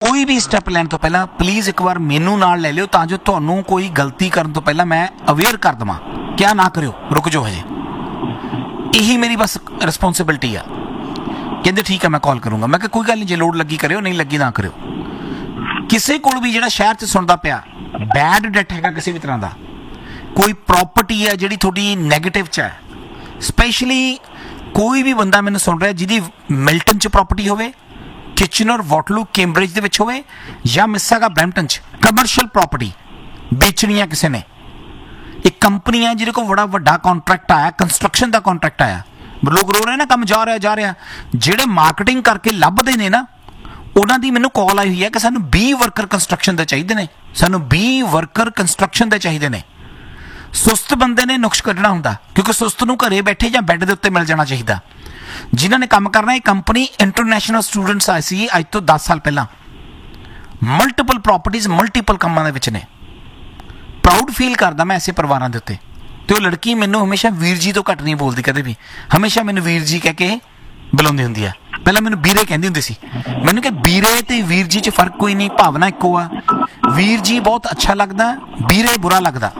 कोई भी स्टैप लैन तो पहला प्लीज़ एक बार मैनू नाल ले लियो तां जो तुहानूं कोई गलती करन तो पहला मैं अवेयर कर देवां। क्या ना करियो, रुक जाओ हजे, यही मेरी बस रिस्पोंसिबिलिटी आ। कहते ठीक है मैं कॉल करूँगा। मैं कोई गल नहीं, जे लोड लगी करियो, नहीं लगी ना करियो। किसी को भी जिहड़ा शहर च सुनदा पिया बैड डेट हैगा किसी भी तरह का, कोई प्रॉपर्टी है जिहड़ी थोड़ी नैगेटिव च है, स्पैशली कोई भी बंदा मैनूं सुन रहा जिहदी मिल्टन च प्रॉपर्टी होवे, किचनर वॉटलू कैम्ब्रिज दे विच होवे या मिसागा ब्रैम्पटन च कमर्शियल प्रॉपर्टी बेचनी है किसी ने, एक कंपनी है जिहदे को बड़ा वड्डा कॉन्ट्रैक्ट आया, कंस्ट्रक्शन का कॉन्ट्रैक्ट आया, लोग रो रहे हैं ना काम जा रहा जिहड़े मार्केटिंग करके लभदे ने ना उन्हां दी मैनूं कॉल आई हुई है कि सानूं 20 वर्कर कंस्ट्रक्शन दे चाहिए ने, सानूं 20 वर्कर कंस्ट्रक्शन दे चाहिए ने। सुस्त बंदे ने नुक्स कढ़ना हुंदा क्योंकि सुस्त नूं घरे बैठे या बैड दे उत्ते मिल जाना चाहिए। जिन्हां ने काम करना, ये कंपनी इंटरनेशनल स्टूडेंट्स आए सी अज तो 10 साल पहला, मल्टीपल प्रॉपर्टीज मल्टीपल कामां दे विच ने। प्राउड फील करदा मैं ऐसे परिवारां दे उत्ते। ते वो लड़की मैनूं हमेशा वीर जी तो घट नहीं बोलती कदे भी, हमेशा मैनूं वीर जी कह के बुलाउंदी हुंदी है। पहला मैनूं बीरे कहंदी हुंदी सी, मैनूं कि बीरे ते वीर जी च फर्क कोई नहीं, भावना इक्को आ। वीर जी बहुत अच्छा लगदा, बीरे बुरा लगदा।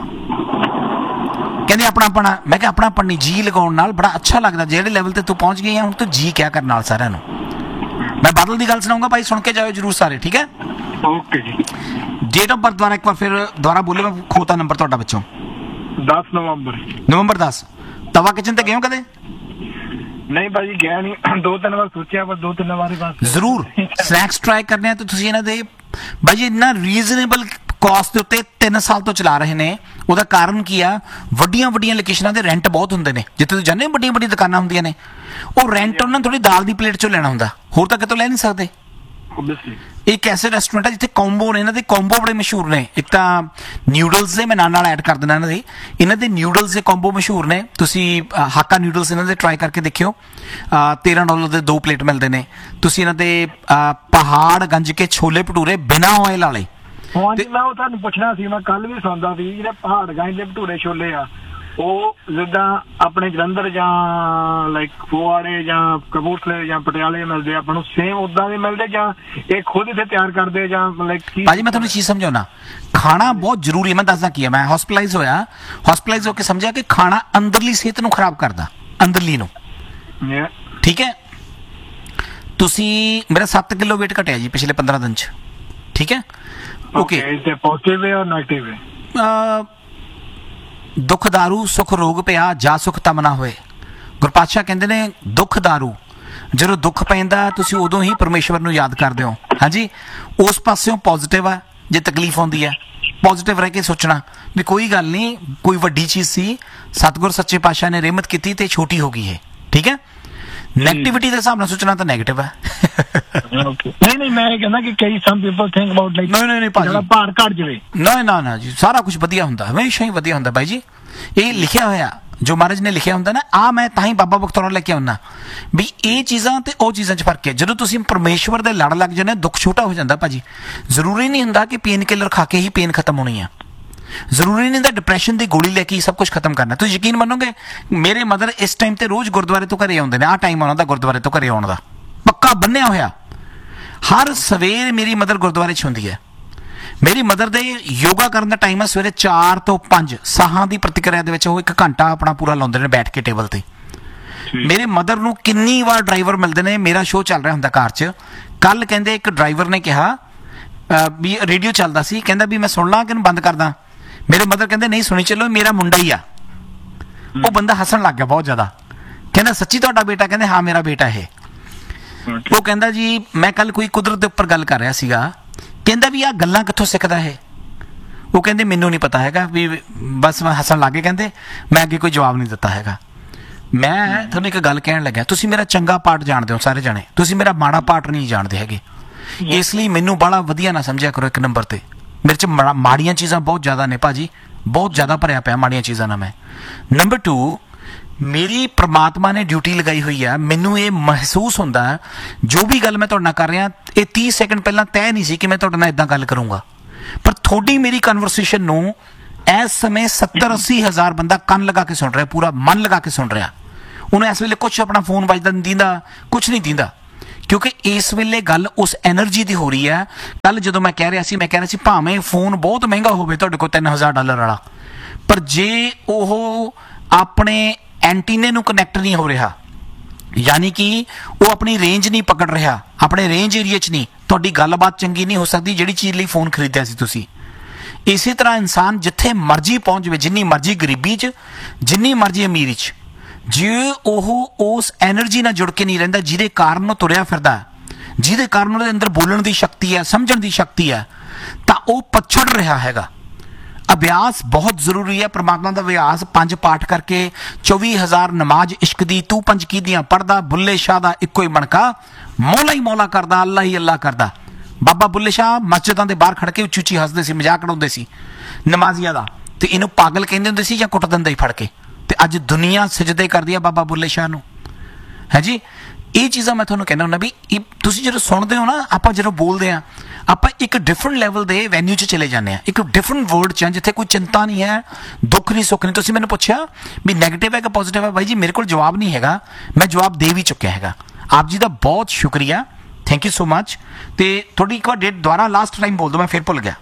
कहंदे अपना अपना, मैं कि अपना अपनी जी लगाउण नाल बड़ा अच्छा लगदा। जेहड़े लेवल ते तू पहुंच गई है हुण तू जी क्या करन नाल सारिआं नूं। मैं बादल दी गल सुनाऊंगा भाई, सुन के जाओ जरूर सारे, ठीक है? Okay ji. Date of birth दोबारा एक बार फिर दोबारा बोलो, मैं खोता नंबर तुहाडा बच्चों। 10 नवंबर 10। तवा किचन ते गए हो कदे? नहीं भाजी गया नहीं, 2-3 बार सोचा पर 2-3 बार बस। जरूर स्नैक्स ट्राई करने हैं तो तुसीं इन्हां दे भाजी इन्ना रीजनेबल कॉस्ट के उत्ते 3 साल तो चला रहे हैं। ਉਹਦਾ ਕਾਰਨ ਕੀ ਆ, ਵੱਡੀਆਂ ਵੱਡੀਆਂ ਲੋਕੇਸ਼ਨਾਂ ਦੇ ਰੈਂਟ ਬਹੁਤ ਹੁੰਦੇ ਨੇ, ਜਿੱਥੇ ਤੁਸੀਂ ਜਾਣਦੇ ਵੱਡੀਆਂ ਵੱਡੀਆਂ ਦੁਕਾਨਾਂ ਹੁੰਦੀਆਂ ਨੇ, ਉਹ ਰੈਂਟ ਉਹਨਾਂ ਥੋੜੀ ਦਾਲ ਦੀ ਪਲੇਟ ਚੋਂ ਲੈਣਾ ਹੁੰਦਾ, ਹੋਰ ਤਾਂ ਕਿਤੋਂ ਲੈ ਨਹੀਂ ਸਕਦੇ। एक ऐसे रेस्टोरेंट है जिथे कॉम्बो ने, इन्हां दे कॉम्बो बड़े मशहूर ने। एक तो न्यूडल्स दे मैं नाल ऐड कर देना, इन्हां दे न्यूडल्स दे कॉम्बो मशहूर ने। तुसी हाका न्यूडल्स इन्हां दे ट्राई करके देखियो, $13 दे 2 प्लेट मिलते हैं। तुसी इन्हां दे पहाड़ गंज के छोले भटूरे बिना ऑयल वाले। हाँ जी, मैं तुहानूं पुछना सी, मैं कल भी सुनदा सी जिहड़े पहाड़ गंज दे भटूरे छोले आ, ਉਹ ਜਿੱਦਾਂ ਆਪਣੇ ਜਲੰਧਰ ਜਾਂ ਲਾਈਕ ਫਗਵਾੜੇ ਜਾਂ ਕਪੂਰਥਲੇ ਜਾਂ ਪਟਿਆਲੇ ਮਿਲਦੇ ਆਪਾਂ ਨੂੰ, ਸੇਮ ਉਦਾਂ ਦੇ ਮਿਲਦੇ ਜਾਂ ਇਹ ਖੁਦ ਇੱਥੇ ਤਿਆਰ ਕਰਦੇ ਜਾਂ ਲਾਈਕ ਕੀ? ਭਾਜੀ ਮੈਂ ਤੁਹਾਨੂੰ ਚੀਜ਼ ਸਮਝਾਉਣਾ, ਖਾਣਾ ਬਹੁਤ ਜ਼ਰੂਰੀ ਹੈ। ਮੈਂ ਦੱਸਦਾ ਕੀ ਹੈ, ਮੈਂ ਹਸਪੀਟਲਾਈਜ਼ ਹੋ ਕੇ ਸਮਝਿਆ ਕਿ ਖਾਣਾ ਅੰਦਰਲੀ ਸਿਹਤ ਨੂੰ ਖਰਾਬ ਕਰਦਾ, ਅੰਦਰਲੀ ਨੂੰ। ਠੀਕ ਹੈ, ਤੁਸੀਂ ਮੇਰਾ 7 ਕਿਲੋ weight ਘਟਿਆ ਜੀ ਪਿਛਲੇ 15 ਦਿਨ ਚ, ਠੀਕ ਹੈ? ਓਕੇ, ਤੇ ਪੋਜ਼ਿਟਿਵ ਹੈ ਔਰ ਨੈਗੇਟਿਵ ਹੈ? दुख दारू सुख रोग पिया, जा सुख तम ना होए। गुरपातशाह कहते ने दुख दारू, जो दुख पैंदा तुसीं उदों ही परमेश्वर नूं याद करदे हो। हाँ जी, उस पासों पॉजिटिव है, जे तकलीफ आउंदी है पॉजिटिव रह के सोचना भी कोई गल नहीं, कोई वड्डी चीज़ सी, सतगुर सच्चे पातशाह ने रहमत की ते छोटी हो गई है। ठीक है, नेगेटिविटी के हिसाब नाल सोचना तो नेगेटिव है। नहीं मैं कहना कि कई some people think about like नहीं भाजी भार घट जावे। ना जी, सारा कुछ वधिया हुंदा, हमेशा ही वधिया हुंदा भाई जी। ये लिखिया होया जो महाराज ने लिखिया हुंदा ना, आ मैं तां ही बाबा बखतौर लेके आउना भी ये चीज़ां ते ओ चीज़ां च फर्क है। जदों तुसीं परमेश्वर दे लड़ लग जाने, दुख छोटा हो जाता भाजी। जरूरी नहीं हुंदा कि पेन किलर खा के ही पेन खत्म होनी है, जरूरी नहीं था डिप्रैशन की गोली लेके ही सब कुछ खत्म करना। तुम यकीन मनोगे, मेरे मदर इस टाइम ते रोज़ गुरुद्वारे तो घरे आउंदे ने, आ टाइम उन्हां दा गुरुद्वारे तो घरे आउण दा पक्का बन्निया होया। हर सवेर मेरी मदर गुरुद्वारे च हुंदी है। मेरी मदर दे योगा करन दा टाइम है सवेरे 4 ਤੋਂ 5। साहां दी प्रतिक्रिया दे विच ओह 1 घंटा अपना पूरा लाउंदे ने बैठ के टेबल ते। मेरे मदर नूं किन्नी बार ड्राइवर मिलते हैं, मेरा शो चल रहा हुंदा कार च। कल कहंदे एक ड्राइवर ने कहा भी रेडियो चलदा सी, कहंदा भी मैं सुन ला कि बंद कर दा। मेरे मदर कहते नहीं सुनी चलो, मेरा मुंडा ही आ। वो बंदा हसन लग गया बहुत ज्यादा, कहना सच्ची तुहाडा बेटा? कहते हाँ मेरा बेटा है। वो कहता जी मैं कल कोई कुदरत के उपर गल कर रहा सीगा, कहता भी आ गल्लां कित्थों सिखदा है? वो कहते मैनू नहीं पता हैगा भी, बस मैं हसन लग गए, कहते मैं अगे कोई जवाब नहीं दिता हैगा। मैं तुहानूं एक गल कहण लग्या, तुसीं मेरा चंगा पार्ट जानदे हो सारे जने, तुसीं मेरा माड़ा पार्ट नहीं जानदे हैगे, इसलिए मैनू बड़ा वधिया ना समझिया करो। 1 नंबर ते मेरे च माड़ियां चीज़ां बहुत ज़्यादा ने भाजी, बहुत ज़्यादा भरिया पिया माड़ियां चीज़ां ना मैं। नंबर 2, मेरी परमात्मा ने ड्यूटी लगाई हुई है। मैनू ये महसूस होंदा जो भी गल मैं तुहाडे नाल कर रहा, ये 30 सेकंड पहला तय नहीं सी कि मैं तुहाडे नाल इदां गल करूँगा, पर थोड़ी मेरी कन्वरसेशन नूं इस समय 70-80 हज़ार बंदा कन लगा के सुन रहा, पूरा मन लगा के सुन रहा। उन्हें इस वेले कुछ अपना फोन बजदा नहीं दींदा, कुछ नहीं दींदा, ਕਿਉਂਕਿ ਇਸ ਵੇਲੇ ਗੱਲ ਉਸ એનર્ਜੀ ਦੀ ਹੋ ਰਹੀ ਹੈ। ਕੱਲ ਜਦੋਂ ਮੈਂ ਕਹਿ ਰਿਹਾ ਸੀ ਭਾਵੇਂ ਫੋਨ ਬਹੁਤ ਮਹਿੰਗਾ ਹੋਵੇ ਤੁਹਾਡੇ ਕੋਲ $3000 ਵਾਲਾ, ਪਰ ਜੇ ਉਹ ਆਪਣੇ ਐਂਟੀਨੇ ਨੂੰ ਕਨੈਕਟ ਨਹੀਂ ਹੋ ਰਿਹਾ, ਯਾਨੀ ਕਿ ਉਹ ਆਪਣੀ ਰੇਂਜ ਨਹੀਂ ਪਕੜ ਰਿਹਾ, ਆਪਣੇ ਰੇਂਜ ਏਰੀਆ 'ਚ ਨਹੀਂ, ਤੁਹਾਡੀ ਗੱਲਬਾਤ ਚੰਗੀ ਨਹੀਂ ਹੋ ਸਕਦੀ ਜਿਹੜੀ ਚੀਜ਼ ਲਈ ਫੋਨ ਖਰੀਦਿਆ ਸੀ ਤੁਸੀਂ। ਇਸੇ ਤਰ੍ਹਾਂ ਇਨਸਾਨ ਜਿੱਥੇ ਮਰਜ਼ੀ ਪਹੁੰਚ ਜਾਵੇ, ਜਿੰਨੀ ਮਰਜ਼ੀ ਗਰੀਬੀ 'ਚ, ਜਿੰਨੀ ਮਰਜ਼ੀ ਅਮੀਰੀ 'ਚ, ਜੇ ਉਹ ਉਸ ਐਨਰਜੀ ਨਾਲ ਜੁੜ ਕੇ ਨਹੀਂ ਰਹਿੰਦਾ ਜਿਹਦੇ ਕਾਰਨ ਉਹ ਤੁਰਿਆ ਫਿਰਦਾ, ਜਿਹਦੇ ਕਾਰਨ ਉਹਦੇ ਅੰਦਰ ਬੋਲਣ ਦੀ ਸ਼ਕਤੀ ਹੈ, ਸਮਝਣ ਦੀ ਸ਼ਕਤੀ ਹੈ, ਤਾਂ ਉਹ ਪਛੜ ਰਿਹਾ ਹੈਗਾ। ਅਭਿਆਸ ਬਹੁਤ ਜ਼ਰੂਰੀ ਹੈ। ਪ੍ਰਮਾਤਮਾ ਦਾ ਅਭਿਆਸ 5 ਪਾਠ ਕਰਕੇ 24,000 ਨਮਾਜ਼ ਇਸ਼ਕ ਦੀ, ਤੂੰ 5 ਕੀਦੀਆਂ ਪੜਦਾ, ਬੁੱਲੇ ਸ਼ਾਹ ਦਾ ਇੱਕੋ ਹੀ ਬਣਕਾ, ਮੌਲਾ ਹੀ ਮੌਲਾ ਕਰਦਾ, ਅੱਲਾ ਹੀ ਅੱਲਾ ਕਰਦਾ। ਬਾਬਾ ਬੁੱਲੇ ਸ਼ਾਹ ਮਸਜਿਦਾਂ ਦੇ ਬਾਹਰ ਖੜ ਕੇ ਉੱਚੀ ਉੱਚੀ ਹੱਸਦੇ ਸੀ, ਮਜ਼ਾਕ ਉਡਾਉਂਦੇ ਸੀ ਨਮਾਜ਼ੀਆਂ ਦਾ, ਤੇ ਇਹਨੂੰ ਪਾਗਲ ਕਹਿੰਦੇ ਹੁੰਦੇ ਸੀ ਜਾਂ ਕੁੱਟ ਦਿੰਦੇ ਸੀ ਫੜ ਕੇ। ਤੇ ਅੱਜ ਦੁਨੀਆ ਸਜਦੇ ਕਰਦੀ ਆ ਬਾਬਾ ਬੁੱਲੇ ਸ਼ਾਹ ਨੂੰ, ਹੈ ਜੀ। ਇਹ ਚੀਜ਼ਾਂ ਮੈਂ ਤੁਹਾਨੂੰ ਕਹਿੰਦਾ ਹੁੰਦਾ ਵੀ ਤੁਸੀਂ ਜਦੋਂ ਸੁਣਦੇ ਹੋ ਨਾ, ਆਪਾਂ ਜਦੋਂ ਬੋਲਦੇ ਆ, ਆਪਾਂ ਇੱਕ ਡਿਫਰੈਂਟ ਲੈਵਲ ਦੇ ਵੈਨਿਊ 'ਚ ਚਲੇ ਜਾਂਦੇ ਆ, ਇੱਕ ਡਿਫਰੈਂਟ ਵਰਲਡ 'ਚ, ਜਿੱਥੇ ਕੋਈ ਚਿੰਤਾ ਨਹੀਂ ਹੈ, ਦੁੱਖ ਨਹੀਂ, ਸੁੱਖ ਨਹੀਂ। ਤੁਸੀਂ ਮੈਨੂੰ ਪੁੱਛਿਆ ਵੀ ਨੈਗੇਟਿਵ ਹੈ ਕਿ ਪੋਜ਼ਿਟਿਵ ਹੈ, ਬਾਈ ਜੀ ਮੇਰੇ ਕੋਲ ਜਵਾਬ ਨਹੀਂ ਹੈਗਾ, ਮੈਂ ਜਵਾਬ ਦੇ ਵੀ ਚੁੱਕਿਆ ਹੈਗਾ। ਆਪ ਜੀ ਦਾ ਬਹੁਤ ਸ਼ੁਕਰੀਆ, ਥੈਂਕ ਯੂ ਸੋ ਮਚ। ਤੇ ਤੁਹਾਡੀ ਇੱਕ ਵਾਰ ਡੇਟ ਦੁਬਾਰਾ ਲਾਸਟ ਟਾਈਮ ਬੋਲ ਦਿਓ, ਮੈਂ ਫਿਰ ਭੁੱਲ ਗਿਆ।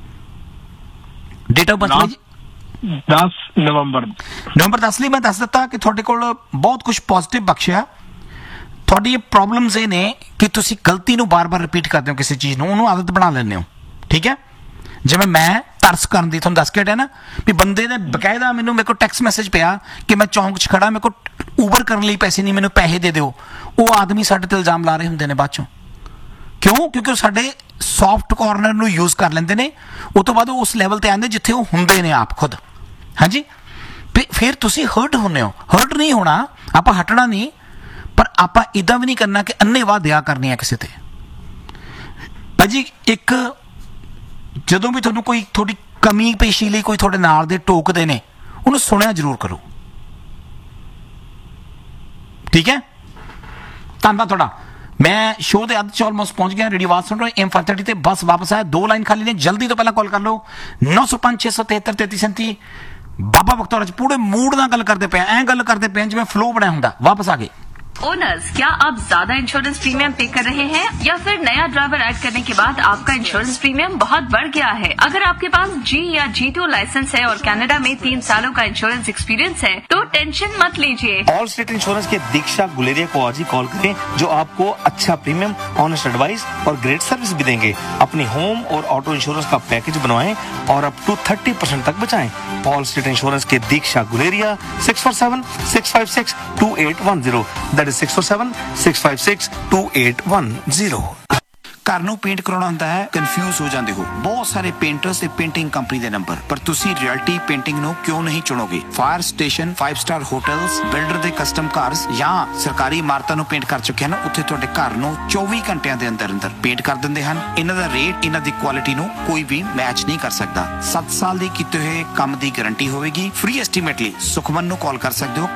ਡੇਟ ਆਫ ਬਰਥ ਜੀ 10 ਨਵੰਬਰ ਦੱਸ ਲਈ। ਮੈਂ ਦੱਸ ਦਿੱਤਾ ਕਿ ਤੁਹਾਡੇ ਕੋਲ ਬਹੁਤ ਕੁਝ ਪੋਜ਼ਿਟਿਵ ਬਖਸ਼ਿਆ। ਤੁਹਾਡੀ ਪ੍ਰੋਬਲਮਸ ਇਹ ਨੇ ਕਿ ਤੁਸੀਂ ਗਲਤੀ ਨੂੰ ਬਾਰ-ਬਾਰ ਰਿਪੀਟ ਕਰਦੇ ਹੋ, ਕਿਸੇ ਚੀਜ਼ ਨੂੰ, ਉਹਨੂੰ ਆਦਤ ਬਣਾ ਲੈਂਦੇ ਹੋ, ਠੀਕ ਹੈ। ਜਿਵੇਂ ਮੈਂ ਤਰਸ ਕਰਨ ਦੀ ਤੁਹਾਨੂੰ ਦੱਸ ਕੇ ਹਟਿਆ ਨਾ ਵੀ ਬੰਦੇ ਨੇ ਬਕਾਇਦਾ ਮੇਰੇ ਕੋਲ ਟੈਕਸਟ ਮੈਸੇਜ ਪਿਆ ਕਿ ਮੈਂ ਚੌਂਕ 'ਚ ਖੜਾ, ਮੇਰੇ ਕੋਲ ਊਬਰ ਕਰਨ ਲਈ ਪੈਸੇ ਨਹੀਂ, ਮੈਨੂੰ ਪੈਸੇ ਦੇ ਦਿਓ। ਉਹ ਆਦਮੀ ਸਾਡੇ ਤੇ ਇਲਜ਼ਾਮ ਲਾ ਰਹੇ ਹੁੰਦੇ ਨੇ ਬਾਅਦ ਚੋਂ। ਕਿਉਂ? ਕਿਉਂਕਿ ਉਹ ਸਾਡੇ ਸੌਫਟ ਕਾਰਨਰ ਨੂੰ ਯੂਜ਼ ਕਰ ਲੈਂਦੇ ਨੇ। ਉਹ ਤੋਂ ਬਾਅਦ ਉਹ ਉਸ ਲੈਵਲ ਤੇ ਆਉਂਦੇ ਜਿੱਥੇ ਉਹ ਹੁੰਦੇ ਨੇ ਆਪ ਖੁਦ, ਹਾਂਜੀ। ਫਿਰ ਤੁਸੀਂ ਹਰਟ ਹੁੰਦੇ ਹੋ। ਹਰਟ ਨਹੀਂ ਹੋਣਾ, ਆਪਾਂ ਹਟਣਾ ਨਹੀਂ, ਪਰ ਆਪਾਂ ਇੱਦਾਂ ਵੀ ਨਹੀਂ ਕਰਨਾ ਕਿ ਅੰਨ੍ਹੇਵਾਹ ਦਇਆ ਕਰਨੀ ਹੈ ਕਿਸੇ ਤੇ। ਭਾਜੀ ਇੱਕ ਜਦੋਂ ਵੀ ਤੁਹਾਨੂੰ ਕੋਈ ਤੁਹਾਡੀ ਕਮੀ ਪੇਸ਼ੀ ਲਈ ਕੋਈ ਤੁਹਾਡੇ ਨਾਲ ਦੇ ਟੋਕਦੇ ਨੇ, ਉਹਨੂੰ ਸੁਣਿਆ ਜ਼ਰੂਰ ਕਰੋ, ਠੀਕ ਹੈ। ਧੰਨਵਾਦ ਤੁਹਾਡਾ। मैं शो के अंत ऑलमोस्ट पहुंच गया। रेडियो आवाज सुन रहे एम 530 ਤੇ बस वापस आया। 2 लाइन खाली ने, जल्दी तो पहला कॉल कर लो 905 673 3337। बाबा बख्तौर पूरे मूड ਨਾਲ ਗੱਲ ਕਰਦੇ ਪਏ, ਐਂ ਗੱਲ ਕਰਦੇ ਪਏ ਜਿਵੇਂ ਫਲੋ ਬਣਿਆ ਹੁੰਦਾ। वापस आ गए। ओनर्स, क्या आप ज्यादा इंश्योरेंस प्रीमियम पे कर रहे हैं या फिर नया ड्राइवर ऐड करने के बाद आपका इंश्योरेंस प्रीमियम बहुत बढ़ गया है? अगर आपके पास G या G2 लाइसेंस है और कनाडा में 3 सालों का इंश्योरेंस एक्सपीरियंस है तो टेंशन मत लीजिए। ऑल स्टेट इंश्योरेंस के दीक्षा गुलेरिया को आज ही कॉल करें, जो आपको अच्छा प्रीमियम, ऑनेस्ट एडवाइस और ग्रेट सर्विस भी देंगे। अपनी होम और ऑटो इंश्योरेंस का पैकेज बनवाएं और अप टू 30% तक बचाएं। ऑल स्टेट इंश्योरेंस के दीक्षा गुलेरिया 647-656-2810। That is 647-656-2810। ਘਰ ਨੂੰ ਪੇਂਟ ਕਰਾਉਣਾ ਹੁੰਦਾ ਹੈ, ਕਨਫਿਊਜ਼ ਹੋ ਜਾਂਦੇ ਹੋ। ਬਹੁਤ ਸਾਰੇ ਪੇਂਟਰਸ ਤੇ ਪੇਂਟਿੰਗ ਕੰਪਨੀ ਦੇ ਨੰਬਰ, ਪਰ ਤੁਸੀਂ ਰਿਐਲਿਟੀ ਪੇਂਟਿੰਗ ਨੂੰ ਕਿਉਂ ਨਹੀਂ ਚੁਣੋਗੇ? Fire station, 5 star hotels, builder ਦੇ ਕਸਟਮ ਕਾਰਸ ਜਾਂ ਸਰਕਾਰੀ ਇਮਾਰਤਾਂ ਨੂੰ ਪੇਂਟ ਕਰ ਚੁੱਕੇ ਹਨ। ਉੱਥੇ ਤੁਹਾਡੇ ਘਰ ਨੂੰ 24 ਘੰਟਿਆਂ ਦੇ ਅੰਦਰ ਅੰਦਰ ਪੇਂਟ ਕਰ ਦਿੰਦੇ ਹਨ। ਇਹਨਾਂ ਦਾ ਰੇਟ, ਇਹਨਾਂ ਦੀ ਕੁਆਲਿਟੀ ਨੂੰ ਕੋਈ ਵੀ ਮੈਚ ਨਹੀਂ ਕਰ ਸਕਦਾ। 7 ਸਾਲ ਦੀ ਕੀਤੇ ਹੋਏ ਕੰਮ ਦੀ ਗਾਰੰਟੀ ਹੋਵੇਗੀ। ਫ੍ਰੀ ਐਸਟੀਮੇਟ ਲਈ ਸੁਖਮਨ ਨੂੰ ਕਾਲ ਕਰ ਸਕਦੇ ਹੋ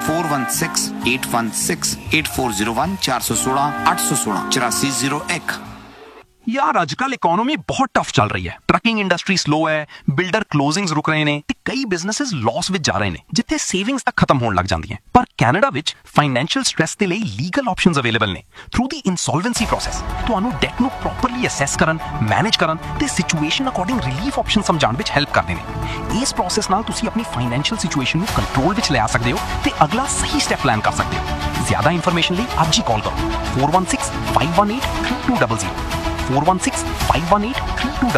4168168401 416 816 8401। यार अजकल इकोनॉमी बहुत टफ चल रही है। ट्रकिंग इंडस्ट्री स्लो है, बिल्डर क्लोजिंग्स रुक रहे ने ते कई बिजनेसेस लॉस विच जा रहे ने, जिथे सेविंग्स तक खत्म होने लग जांदी हैं। पर कैनेडा विच फाइनेंशियल स्ट्रेस दे लई लीगल ऑप्शंस अवेलेबल ने। थ्रू दी इंसॉल्वेंसी प्रोसेस तुहानू डेट नू प्रॉपरली असैस करन, मैनेज करन ते situation according relief option समझाण which help करदे ने। इस प्रोसेस नाल तुसी अपनी फाइनेंशियल सिचुएशन नू कंट्रोल विच ले आ सकदे हो ते अगला सही स्टेप प्लान कर सकदे हो। ज्यादा इंफॉर्मेशन लई आज ही कॉल करो 4165183200 4165183200।